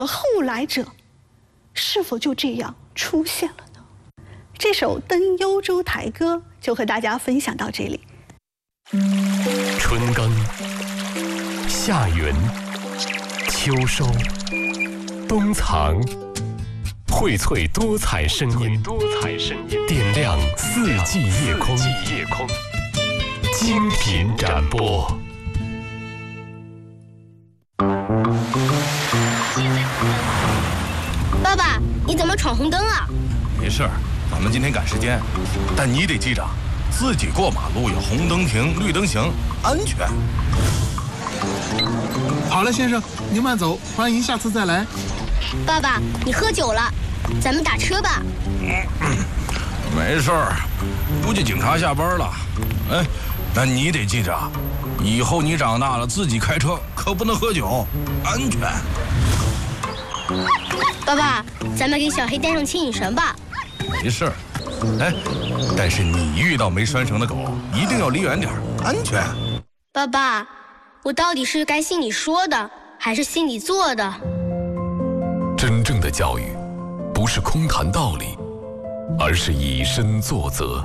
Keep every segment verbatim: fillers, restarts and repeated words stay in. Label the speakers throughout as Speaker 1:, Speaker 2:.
Speaker 1: 后来者是否就这样出现了呢？这首《登幽州台歌》就和大家分享到这里。
Speaker 2: 春耕、夏耘、秋收、冬藏，荟萃多彩声音，多彩声音点亮四季夜空，夜空精品展播。
Speaker 3: 爸爸，你怎么闯红灯啊？
Speaker 4: 没事儿，咱们今天赶时间，但你得记着，自己过马路要红灯停，绿灯行，安全。
Speaker 5: 好了，先生，您慢走，欢迎下次再来。
Speaker 3: 爸爸，你喝酒了，咱们打车吧。
Speaker 4: 嗯，没事儿，估计警察下班了。哎，那你得记着，以后你长大了自己开车可不能喝酒，安全。
Speaker 3: 爸爸，咱们给小黑带上牵引绳吧。
Speaker 4: 没事儿，哎，但是你遇到没拴绳的狗，一定要离远点，安全。
Speaker 3: 爸爸，我到底是该心里说的，还是心里做的？
Speaker 2: 真正的教育，不是空谈道理，而是以身作则。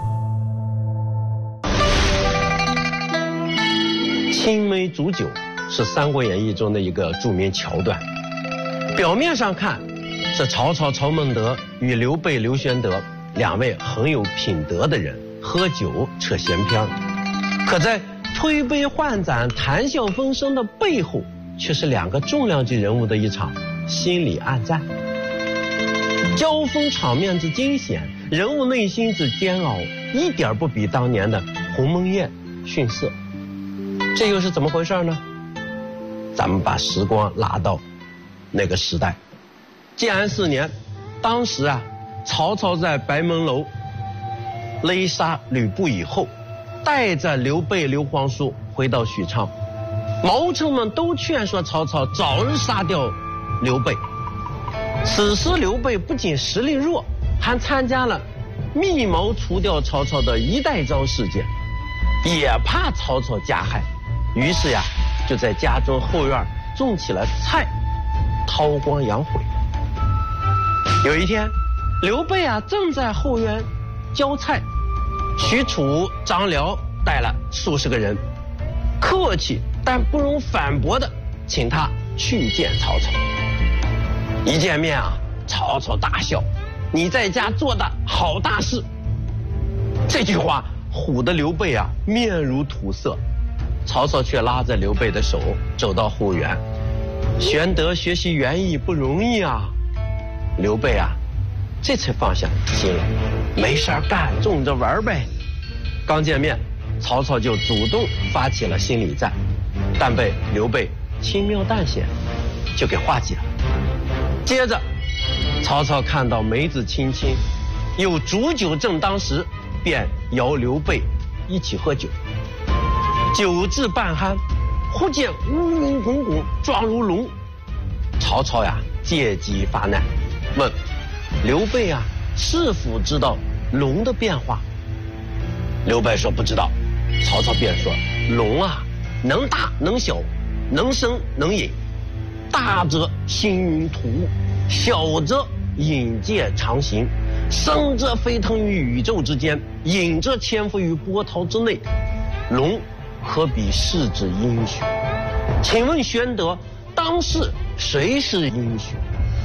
Speaker 6: 青梅煮酒是《三国演义》中的一个著名桥段。表面上看，是曹操曹孟德与刘备刘玄德两位很有品德的人喝酒扯闲篇，可在推杯换盏谈笑风生的背后，却是两个重量级人物的一场心理暗战。交锋场面之惊险，人物内心之煎熬，一点不比当年的鸿门宴逊色。这又是怎么回事呢？咱们把时光拉到那个时代，建安四年，当时啊，曹操在白门楼勒杀吕布以后，带着刘备、刘皇叔回到许昌，谋臣们都劝说曹操早日杀掉刘备。此时刘备不仅实力弱，还参加了密谋除掉曹操的一代诏事件，也怕曹操加害，于是呀，就在家中后院种起了菜，韬光养晦。有一天，刘备啊正在后院浇菜，许褚、张辽带了数十个人，客气但不容反驳的请他去见曹操。一见面啊，曹操大笑：“你在家做的好大事。”这句话唬得刘备啊面如土色。曹操却拉着刘备的手走到后园，玄德学习园艺不容易啊。刘备啊，这才放下心了，没事干，种着玩呗。刚见面，曹操就主动发起了心理战，但被刘备轻描淡写就给化解了。接着，曹操看到梅子青青，有煮酒正当时，便邀刘备一起喝酒。酒至半酣，忽见乌云滚滚，状如龙。曹操呀，借机发难，问刘备啊，是否知道龙的变化？刘备说不知道。曹操便说，龙啊，能大能小，能生能隐，大则行云吐雾，小则隐介长行，生则飞腾于宇宙之间，隐则潜伏于波涛之内。龙可比是指英雄，请问玄德，当世谁是英雄？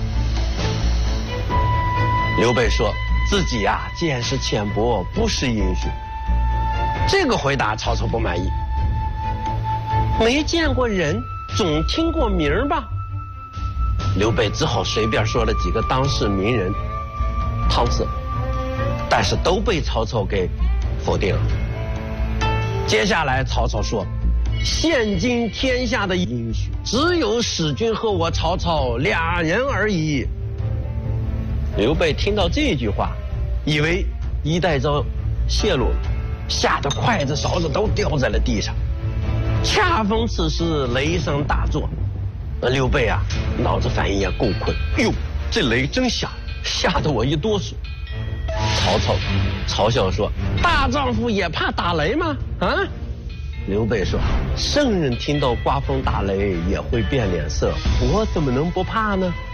Speaker 6: 刘备说自己呀、啊、见识浅薄，不是英雄。这个回答曹操不满意，没见过人，总听过名儿吧？刘备只好随便说了几个当世名人，搪塞，但是都被曹操给否定了。接下来曹操说，现今天下的英雄只有使君和我曹操俩人而已。刘备听到这句话，以为一代诏泄露了，吓得筷子勺子都掉在了地上。恰逢此时雷声大作，刘备啊脑子反应也够快，哟，这雷真响，吓得我一哆嗦。曹操嘲笑说，大丈夫也怕打雷吗？啊？刘备说，圣人听到刮风打雷也会变脸色，我怎么能不怕呢？